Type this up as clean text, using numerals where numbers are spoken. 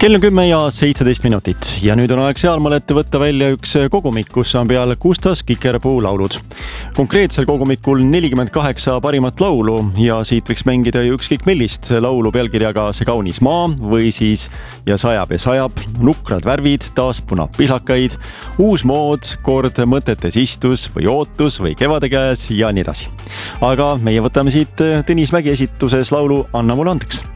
Kell on 10 ja 17 minutit ja nüüd on aeg sealmaal ette võtta välja üks kogumik, kus on peal Gustas Kikerpuu laulud. Konkreetsel kogumikul 48 parimat laulu ja siit võiks mängida ükskõik millist laulu pealkirjaga See kaunis maa või siis Ja sajab, nukrad värvid, taas punab pihlakaid, uus mood, kord mõtetes istus või ootus või kevade käes ja nii edasi. Aga meie võtame siit Tõnis Mägi esituses laulu Anna mulle andeks.